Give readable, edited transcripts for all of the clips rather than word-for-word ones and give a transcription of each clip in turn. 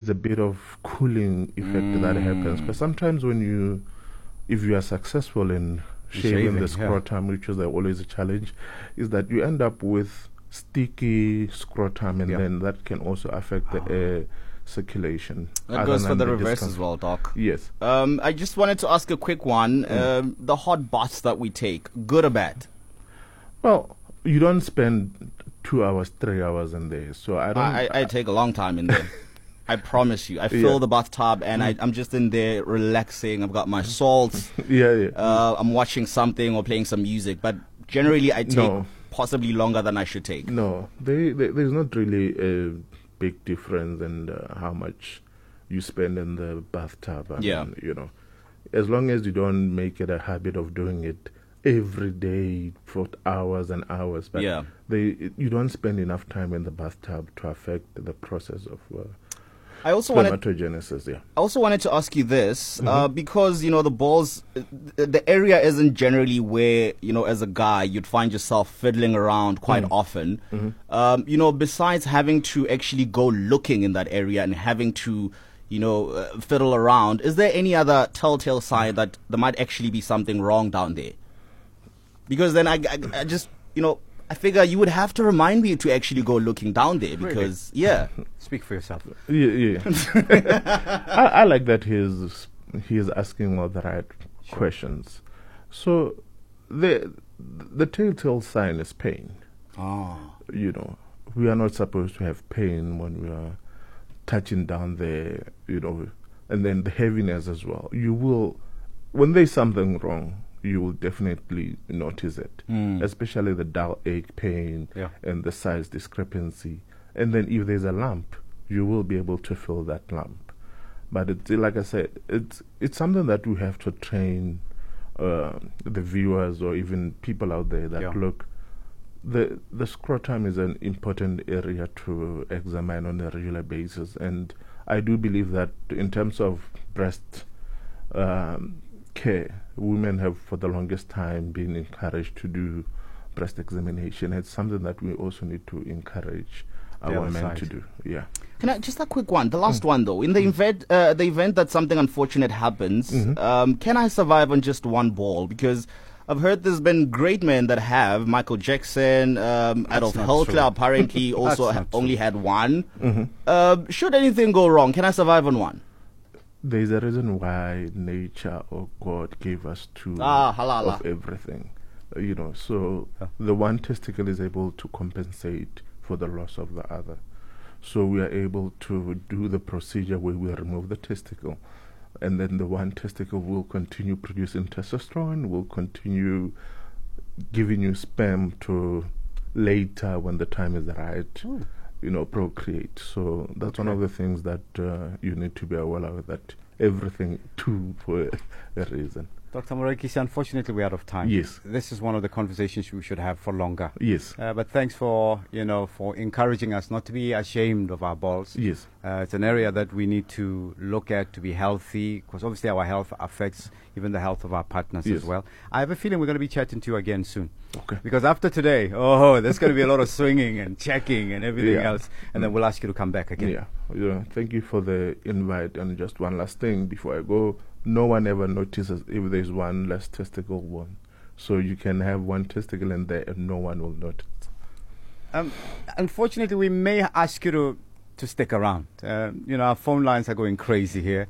a bit of cooling effect that happens. Because sometimes if you are successful in shaving the scrotum, which is always a challenge, is that you end up with sticky scrotum, and then that can also affect the air circulation. That goes for the reverse as well, Doc. Yes. I just wanted to ask a quick one. The hot baths that we take, good or bad? Well, you don't spend 2 hours, 3 hours in there. So I take a long time in there. I promise you. I fill the bathtub and I'm just in there relaxing. I've got my salts. I'm watching something or playing some music. But generally, I take possibly longer than I should take. No, there's not really a big difference in how much you spend in the bathtub. As long as you don't make it a habit of doing it every day for hours and hours. But you don't spend enough time in the bathtub to affect the process of spermatogenesis. I also wanted to ask you this, because, the balls, the area isn't generally where, as a guy, you'd find yourself fiddling around quite often. Besides having to actually go looking in that area and having to, fiddle around, is there any other telltale sign that there might actually be something wrong down there? Because then I just, I figure you would have to remind me to actually go looking down there because, Speak for yourself. I like that he is asking all the right questions. So the telltale sign is pain. We are not supposed to have pain when we are touching down there, and then the heaviness as well. When there's something wrong, you will definitely notice it, especially the dull ache pain and the size discrepancy. And then if there's a lump, you will be able to feel that lump. But like I said, it's something that we have to train the viewers or even people out there that look. The scrotum is an important area to examine on a regular basis, and I do believe that in terms of breast care, women have for the longest time been encouraged to do breast examination. It's something that we also need to encourage our men to do. Can I just a quick one? The last one though. In the event that something unfortunate happens, can I survive on just one ball? Because I've heard there's been great men that have. Michael Jackson, Adolf Hitler apparently also only had one. Should anything go wrong, can I survive on one? There's a reason why nature or God gave us two of everything. So the one testicle is able to compensate for the loss of the other. So we are able to do the procedure where we remove the testicle, and then the one testicle will continue producing testosterone, will continue giving you sperm to later, when the time is right, procreate. So that's one of the things that you need to be aware of, that everything too for a reason. Dr. Morekisi, unfortunately we're out of time. Yes. This is one of the conversations we should have for longer. Yes. But thanks for encouraging us not to be ashamed of our balls. Yes. It's an area that we need to look at to be healthy, because obviously our health affects even the health of our partners as well. I have a feeling we're going to be chatting to you again soon. Okay. Because after today, there's going to be a lot of swinging and checking and everything else, and then we'll ask you to come back again. Thank you for the invite. And just one last thing before I go. No one ever notices if there's one less testicle one. So you can have one testicle in there and no one will notice. Unfortunately, we may ask you to stick around. Our phone lines are going crazy here.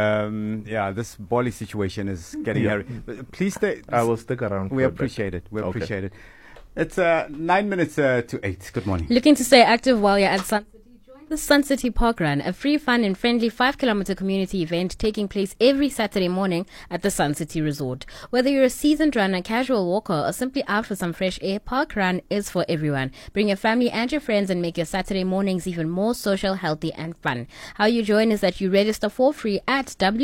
This Bolly situation is getting hairy. Please stay. I will stick around. We appreciate it. We appreciate it. It's 9 minutes to 8. Good morning. Looking to stay active while you're at Sun City? Join the Sun City Park Run, a free, fun and friendly 5-kilometer community event taking place every Saturday morning at the Sun City Resort. Whether you're a seasoned runner, casual walker, or simply out for some fresh air, Park Run is for everyone. Bring your family and your friends and make your Saturday mornings even more social, healthy and fun. How you join is that you register for free at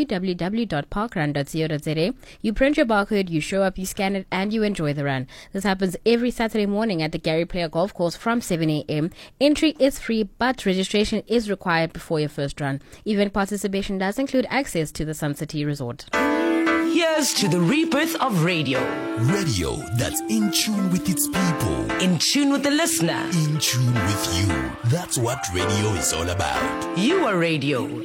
www.parkrun.co.za. You print your barcode, you show up, you scan it, and you enjoy the run. This happens every Saturday morning at the Gary Player Golf Course from 7 a.m. Entry is free, but registration is required before your first run. Event participation does include access to the Sun City Resort. Here's to the rebirth of radio. Radio that's in tune with its people. In tune with the listener. In tune with you. That's what radio is all about. You are radio.